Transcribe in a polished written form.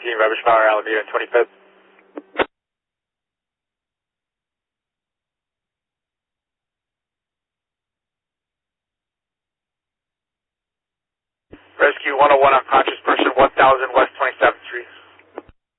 19, Rubbish Power, Alameda, 25th. Rescue 101 unconscious